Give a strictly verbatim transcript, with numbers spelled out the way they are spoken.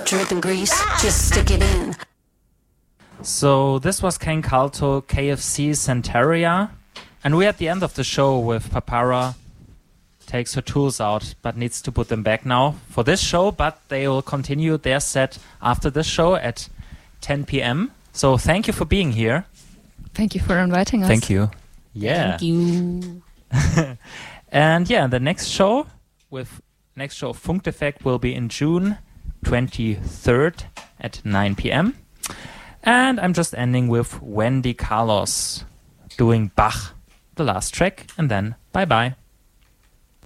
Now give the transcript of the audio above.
dripping grease, just stick it in. So this was Ken Calto, K F C Santeria. And we're at the end of the show with Papara takes her tools out, but needs to put them back now for this show. But they will continue their set after this show at ten p.m. So thank you for being here. Thank you for inviting us. Thank you. Yeah. Thank you. And yeah, the next show with next show Funkdefekt will be in June twenty-third at nine p.m. And I'm just ending with Wendy Carlos doing Bach, the last track, and then bye bye.